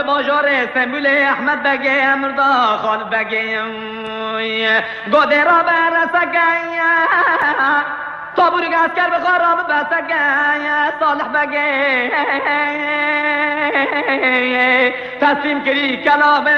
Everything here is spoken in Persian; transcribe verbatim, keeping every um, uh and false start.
باجار سمبول احمد بگه امردا خان بگه گوده را برسگه تابوری اسکر به خراب بسگه صالح بگه تسلیم کری کلام